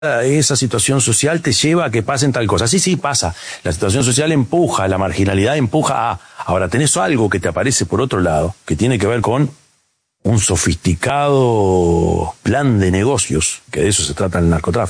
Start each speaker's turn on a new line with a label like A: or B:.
A: esa situación social te lleva a que pasen tal cosa. Sí, sí, pasa. La situación social empuja, la marginalidad empuja a... Ahora, tenés algo que te aparece por otro lado, que tiene que ver con un sofisticado plan de negocios, que de eso se trata el narcotráfico.